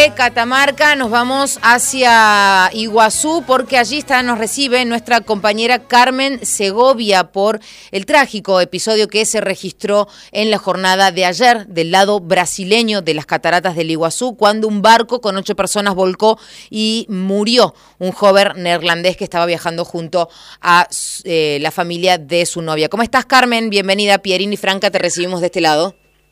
de Catamarca nos vamos hacia Iguazú porque allí nos recibe nuestra compañera Carmen Segovia por el trágico episodio que se registró en la jornada de ayer del lado brasileño de las cataratas del Iguazú, cuando un barco con 8 personas volcó y murió un joven neerlandés que estaba viajando junto a la familia de su novia. ¿Cómo estás, Carmen? Bienvenida. Pierini y Franca, te recibimos de este lado.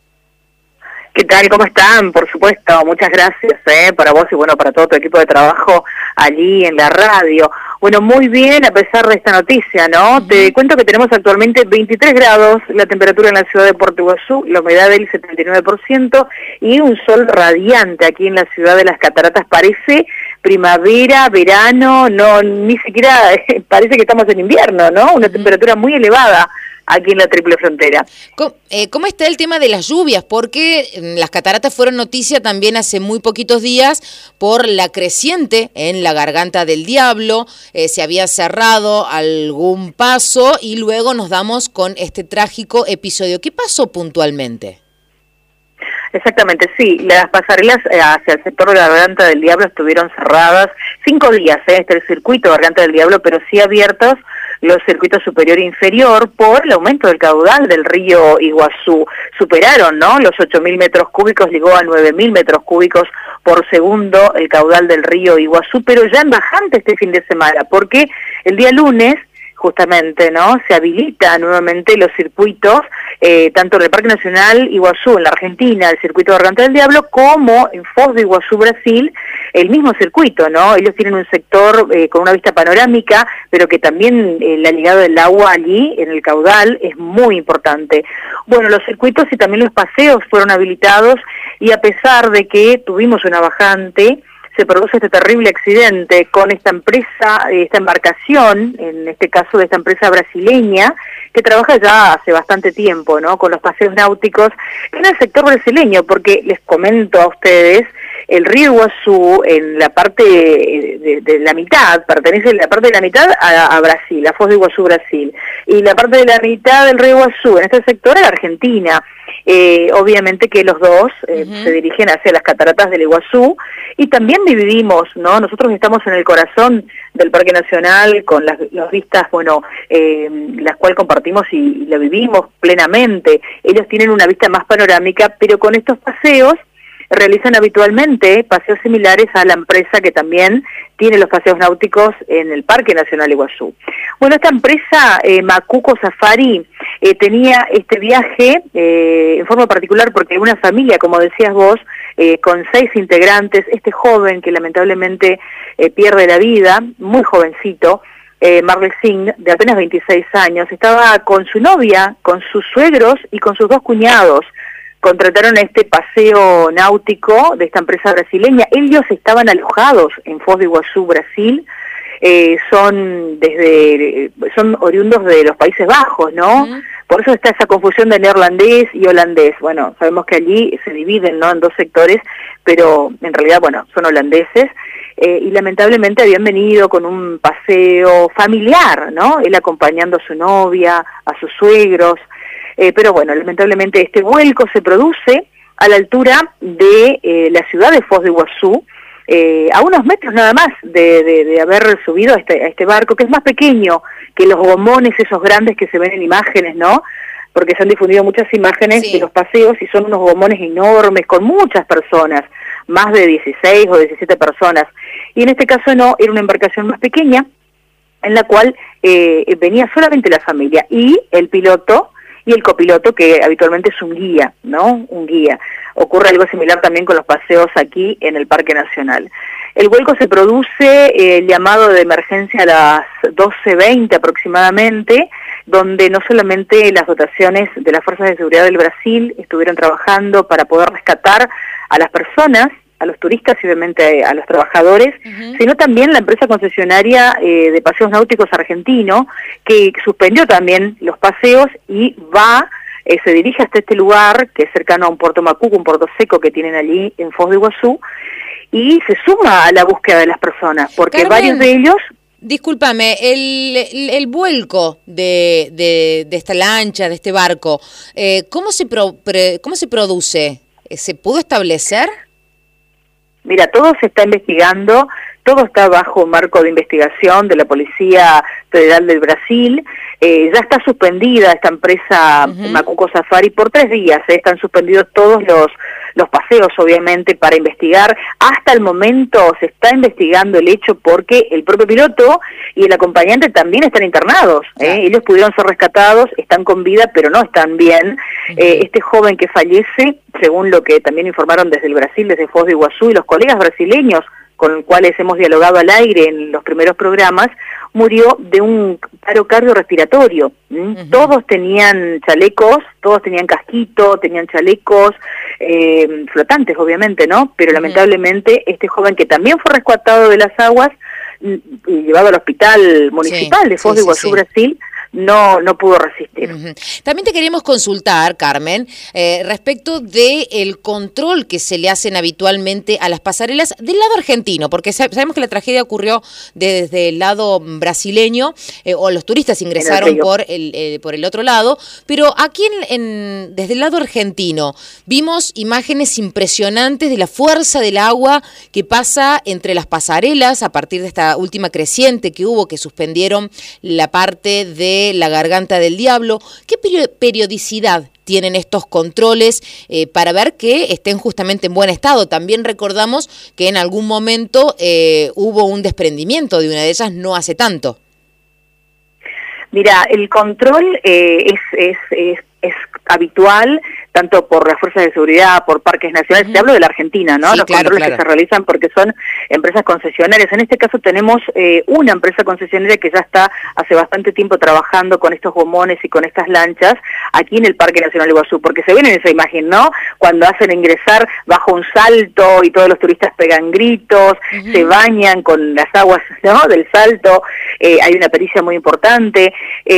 ¿Qué tal? ¿Cómo están? Por supuesto, muchas gracias para vos y bueno, para todo tu equipo de trabajo allí en la radio. Bueno, muy bien a pesar de esta noticia, ¿no? Te cuento que tenemos actualmente 23 grados, la temperatura en la ciudad de Puerto Iguazú, la humedad del 79% y un sol radiante aquí en la ciudad de las Cataratas. Parece primavera, verano, no, ni siquiera parece que estamos en invierno, ¿no? Una temperatura muy elevada aquí en la Triple Frontera. ¿Cómo está el tema de las lluvias? Porque las cataratas fueron noticia también hace muy poquitos días por la creciente en la Garganta del Diablo, se había cerrado algún paso y luego nos damos con este trágico episodio. ¿Qué pasó puntualmente? Exactamente, sí, las pasarelas hacia el sector de la Garganta del Diablo estuvieron cerradas 5 días, el circuito Garganta del Diablo, pero sí abiertos los circuitos superior e inferior por el aumento del caudal del río Iguazú. Superaron, ¿no?, los 8.000 metros cúbicos, llegó a 9.000 metros cúbicos por segundo el caudal del río Iguazú, pero ya en bajante este fin de semana, porque el día lunes justamente, ¿no?, se habilitan nuevamente los circuitos, tanto en el Parque Nacional Iguazú, en la Argentina, el circuito de Garganta del Diablo, como en Foz do Iguazú, Brasil, el mismo circuito, ¿no? Ellos tienen un sector con una vista panorámica, pero que también la llegada del agua allí, en el caudal, es muy importante. Bueno, los circuitos y también los paseos fueron habilitados, y a pesar de que tuvimos una bajante, se produce este terrible accidente con esta empresa, esta embarcación, en este caso de esta empresa brasileña, que trabaja ya hace bastante tiempo, ¿no?, con los paseos náuticos en el sector brasileño, porque les comento a ustedes, el río Iguazú en la parte de la mitad, pertenece la parte de la mitad a Brasil, a Foz do Iguazú, Brasil, y la parte de la mitad del río Iguazú en este sector a Argentina. Obviamente que los dos se dirigen hacia las cataratas del Iguazú, y también dividimos, ¿no? Nosotros estamos en el corazón del Parque Nacional con las vistas, bueno, las cuales compartimos y la vivimos plenamente. Ellos tienen una vista más panorámica, pero con estos paseos realizan habitualmente paseos similares a la empresa que también tiene los paseos náuticos en el Parque Nacional Iguazú. Bueno, esta empresa, Macuco Safari, tenía este viaje en forma particular porque una familia, como decías vos, con 6 integrantes, este joven que lamentablemente pierde la vida, muy jovencito, Marley Singh, de apenas 26 años, estaba con su novia, con sus suegros y con sus 2 cuñados. Contrataron este paseo náutico de esta empresa brasileña. Ellos estaban alojados en Foz do Iguazú, Brasil. Son oriundos de los Países Bajos, ¿no? Por eso está esa confusión de neerlandés y holandés. Bueno, sabemos que allí se dividen, ¿no?, en 2 sectores, pero en realidad, bueno, son holandeses. Y lamentablemente habían venido con un paseo familiar, ¿no?, él acompañando a su novia, a sus suegros. Pero bueno, lamentablemente este vuelco se produce a la altura de la ciudad de Foz do Iguazú, a unos metros nada más de haber subido a este barco, que es más pequeño que los gomones esos grandes que se ven en imágenes, ¿no? Porque se han difundido muchas imágenes de los paseos y son unos gomones enormes con muchas personas, más de 16 o 17 personas. Y en este caso no, era una embarcación más pequeña en la cual venía solamente la familia y el piloto y el copiloto, que habitualmente es un guía, ¿no? Un guía. Ocurre algo similar también con los paseos aquí en el Parque Nacional. El vuelco se produce, el llamado de emergencia a las 12:20 aproximadamente, donde no solamente las dotaciones de las Fuerzas de Seguridad del Brasil estuvieron trabajando para poder rescatar a las personas, a los turistas y obviamente a los trabajadores, sino también la empresa concesionaria de paseos náuticos argentino, que suspendió también los paseos y se dirige hasta este lugar, que es cercano a un puerto Macuco, un puerto seco que tienen allí en Foz do Iguazú, y se suma a la búsqueda de las personas, porque Carmen, varios de ellos... Discúlpame, el vuelco de esta lancha, de este barco, ¿cómo se produce? ¿Se pudo establecer? Mira, todo se está investigando, todo está bajo marco de investigación de la Policía Federal del Brasil. Ya está suspendida esta empresa Macuco Safari por 3 días. Están suspendidos todos los paseos, obviamente, para investigar. Hasta el momento se está investigando el hecho porque el propio piloto y el acompañante también están internados. Ellos pudieron ser rescatados, están con vida, pero no están bien. Este joven que fallece, según lo que también informaron desde el Brasil, desde Foz de Iguazú, y los colegas brasileños con los cuales hemos dialogado al aire en los primeros programas, murió de un paro cardiorrespiratorio. Todos tenían chalecos, todos tenían casquito, tenían chalecos, flotantes obviamente, ¿no? Pero lamentablemente este joven, que también fue rescatado de las aguas y llevado al hospital municipal de Foz de Iguazú, Brasil, no pudo resistir. También te queremos consultar, Carmen, respecto del control que se le hacen habitualmente a las pasarelas del lado argentino, porque sabemos que la tragedia ocurrió desde el lado brasileño, o los turistas ingresaron por el otro lado, pero aquí desde el lado argentino vimos imágenes impresionantes de la fuerza del agua que pasa entre las pasarelas a partir de esta última creciente que hubo, que suspendieron la parte de la Garganta del Diablo. ¿Qué periodicidad tienen estos controles para ver que estén justamente en buen estado? También recordamos que en algún momento hubo un desprendimiento de una de ellas no hace tanto. Mira, el control es habitual, tanto por las fuerzas de seguridad, por parques nacionales. Te hablo de la Argentina, ¿no? Sí, los controles que se realizan porque son empresas concesionarias. En este caso tenemos una empresa concesionaria que ya está hace bastante tiempo trabajando con estos gomones y con estas lanchas aquí en el Parque Nacional Iguazú, porque se ven en esa imagen, ¿no? Cuando hacen ingresar bajo un salto y todos los turistas pegan gritos, se bañan con las aguas, ¿no?, del salto. Hay una pericia muy importante.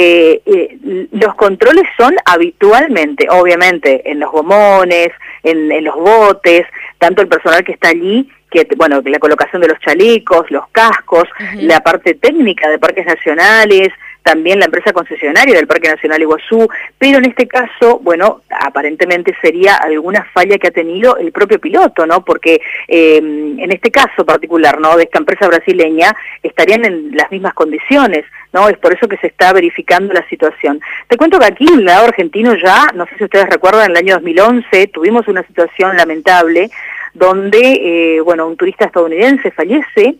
Los controles son habitualmente, obviamente, en los gomones, en los botes, tanto el personal que está allí, que bueno, la colocación de los chalecos, los cascos, la parte técnica de parques nacionales, también la empresa concesionaria del Parque Nacional Iguazú, pero en este caso, bueno, aparentemente sería alguna falla que ha tenido el propio piloto, ¿no? Porque en este caso particular, ¿no?, de esta empresa brasileña, estarían en las mismas condiciones, ¿no? Es por eso que se está verificando la situación. Te cuento que aquí en el lado argentino ya, no sé si ustedes recuerdan, en el año 2011 tuvimos una situación lamentable donde, bueno, un turista estadounidense fallece,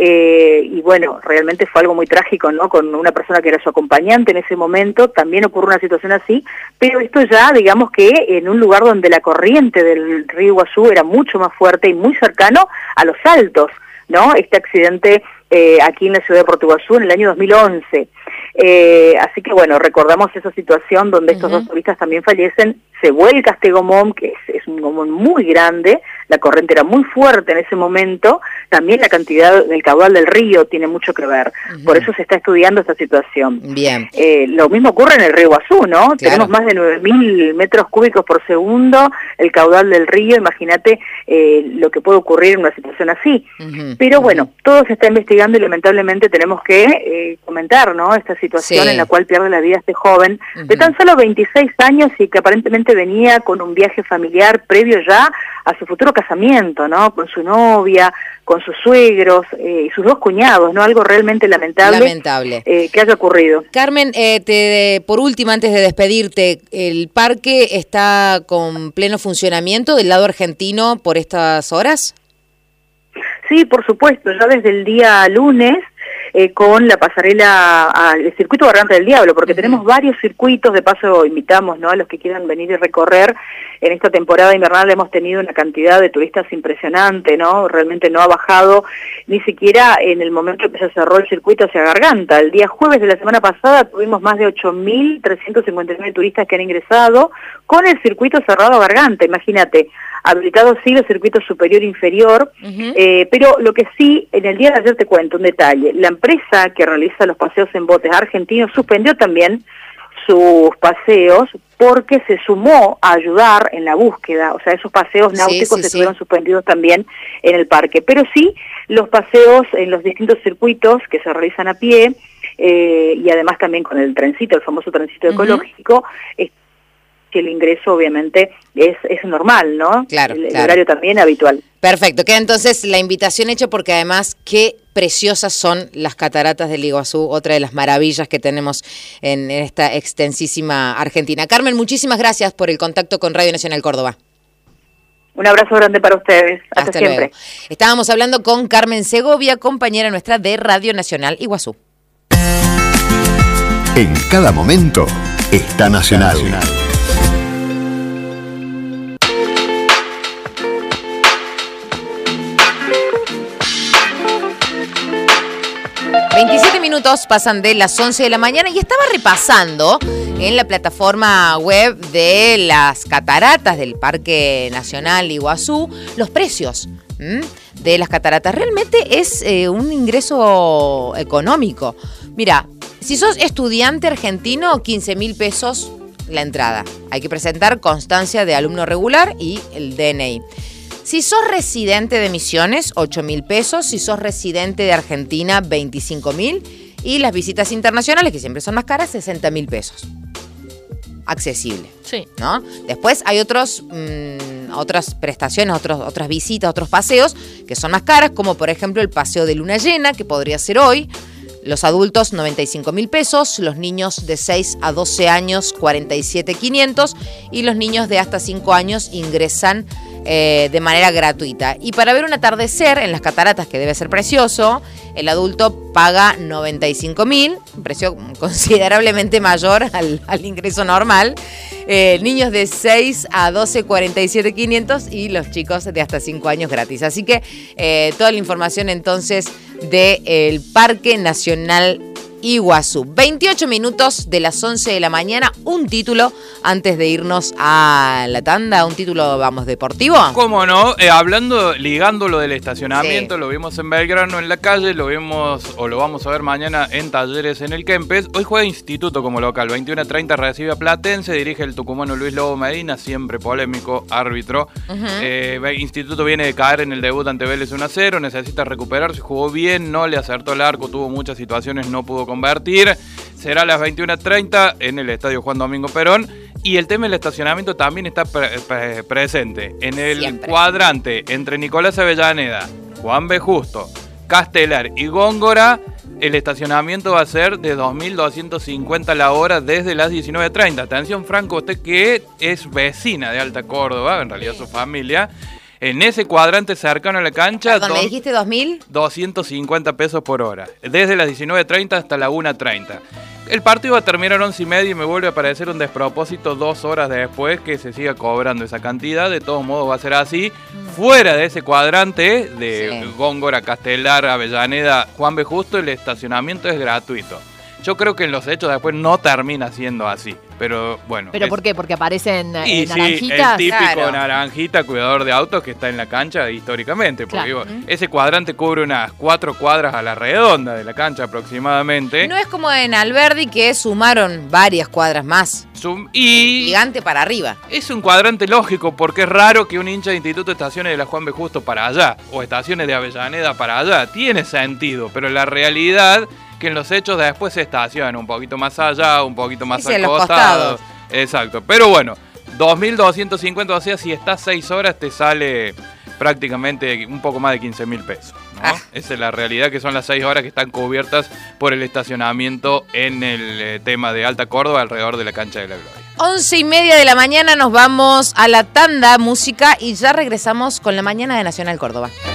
y bueno, realmente fue algo muy trágico, ¿no?, con una persona que era su acompañante en ese momento. También ocurrió una situación así, pero esto ya, digamos que en un lugar donde la corriente del río Iguazú era mucho más fuerte y muy cercano a los saltos, ¿no? Este accidente aquí en la ciudad de Puerto Iguazú en el año 2011. Así que bueno, recordamos esa situación donde estos dos turistas también fallecen. Se vuelca este gomón, que es un gomón muy grande, la corriente era muy fuerte en ese momento, también la cantidad del caudal del río tiene mucho que ver, por eso se está estudiando esta situación. Bien. Lo mismo ocurre en el río Iguazú, ¿no? Claro. Tenemos más de 9.000 metros cúbicos por segundo, el caudal del río, imagínate lo que puede ocurrir en una situación así. Pero bueno, todo se está investigando y lamentablemente tenemos que comentar, ¿no?, esta situación en la cual pierde la vida este joven de tan solo 26 años y que aparentemente venía con un viaje familiar previo ya a su futuro casamiento, ¿no?, con su novia, con sus suegros y sus 2 cuñados, ¿no? Algo realmente lamentable. Que haya ocurrido. Carmen, por último, antes de despedirte, ¿el parque está con pleno funcionamiento del lado argentino por estas horas? Sí, por supuesto, ya desde el día lunes, con la pasarela al circuito Garganta del Diablo, porque tenemos varios circuitos. De paso invitamos, ¿no?, a los que quieran venir y recorrer. En esta temporada invernal hemos tenido una cantidad de turistas impresionante, ¿no? Realmente no ha bajado ni siquiera en el momento que se cerró el circuito hacia Garganta. El día jueves de la semana pasada tuvimos más de 8.359 turistas que han ingresado con el circuito cerrado a Garganta, imagínate. Habilitado sí los circuitos superior e inferior, pero lo que sí, en el día de ayer te cuento un detalle. La empresa que realiza los paseos en botes argentinos suspendió también sus paseos porque se sumó a ayudar en la búsqueda. O sea, esos paseos náuticos estuvieron suspendidos también en el parque. Pero sí, los paseos en los distintos circuitos que se realizan a pie, y además también con el trencito, el famoso trencito ecológico, si el ingreso obviamente es normal, ¿no? Claro, el horario también habitual. Perfecto, queda entonces la invitación hecha porque además qué preciosas son las cataratas del Iguazú, otra de las maravillas que tenemos en esta extensísima Argentina. Carmen, muchísimas gracias por el contacto con Radio Nacional Córdoba. Un abrazo grande para ustedes. Hasta siempre. Luego. Estábamos hablando con Carmen Segovia, compañera nuestra de Radio Nacional Iguazú. En cada momento está Nacional. 27 minutos pasan de las 11 de la mañana y estaba repasando en la plataforma web de las cataratas del Parque Nacional Iguazú los precios de las cataratas. Realmente es un ingreso económico. Mira, si sos estudiante argentino, 15.000 pesos la entrada. Hay que presentar constancia de alumno regular y el DNI. Si sos residente de Misiones, 8.000 pesos. Si sos residente de Argentina, 25.000. Y las visitas internacionales, que siempre son más caras, 60.000 pesos. Accesible. Sí. ¿No? Después hay otras prestaciones, otras visitas, otros paseos que son más caras, como por ejemplo el paseo de luna llena, que podría ser hoy. Los adultos, 95.000 pesos. Los niños de 6 a 12 años, 47.500. Y los niños de hasta 5 años ingresan de manera gratuita. Y para ver un atardecer en las cataratas, que debe ser precioso, el adulto paga 95.000, un precio considerablemente mayor al ingreso normal. Niños de 6 a 12, 47.500 y los chicos de hasta 5 años gratis. Así que toda la información entonces del Parque Nacional Iguazú. 28 minutos de las 11 de la mañana, un título antes de irnos a la tanda, un título, vamos, deportivo. ¿Cómo no? Ligando lo del estacionamiento, sí. Lo vimos en Belgrano en la calle, lo vimos o lo vamos a ver mañana en Talleres en el Kempes. Hoy juega Instituto como local, 21:30 recibe a Platense, dirige el tucumano Luis Lobo Medina, siempre polémico, árbitro. Instituto viene de caer en el debut ante Vélez 1-0, necesita recuperarse, jugó bien, no le acertó el arco, tuvo muchas situaciones, no pudo convertir. Será a las 21:30 en el Estadio Juan Domingo Perón. Y el tema del estacionamiento también está presente. En el siempre. Cuadrante entre Nicolás Avellaneda, Juan B. Justo, Castelar y Góngora, el estacionamiento va a ser de 2.250 la hora desde las 19:30. Atención, Franco, usted que es vecina de Alta Córdoba, en realidad su familia. En ese cuadrante cercano a la cancha... ¿Me dijiste 2.000? 250 pesos por hora. Desde las 19:30 hasta la 1:30. El partido va a terminar a 11:30 y me vuelve a parecer un despropósito 2 horas después que se siga cobrando esa cantidad. De todos modos va a ser así. Fuera de ese cuadrante de Góngora, Castelar, Avellaneda, Juan B. Justo, el estacionamiento es gratuito. Yo creo que en los hechos después no termina siendo así. Pero bueno. ¿Pero por qué? ¿Porque aparecen naranjitas? Sí, el típico naranjita, cuidador de autos que está en la cancha históricamente. Porque digo, ese cuadrante cubre unas 4 cuadras a la redonda de la cancha aproximadamente. No es como en Alberdi que sumaron varias cuadras más. Gigante para arriba. Es un cuadrante lógico porque es raro que un hincha de instituto estacione de la Juan B. Justo para allá o estaciones de Avellaneda para allá. Tiene sentido, pero la realidad... que en los hechos después se estacionan un poquito más allá, un poquito más al costado. Exacto, pero bueno, 2.250, o sea, si estás 6 horas te sale prácticamente un poco más de 15.000 pesos, ¿no? Esa es la realidad, que son las 6 horas que están cubiertas por el estacionamiento en el tema de Alta Córdoba alrededor de la Cancha de la Gloria. 11:30 de la mañana nos vamos a la tanda música y ya regresamos con la mañana de Nacional Córdoba.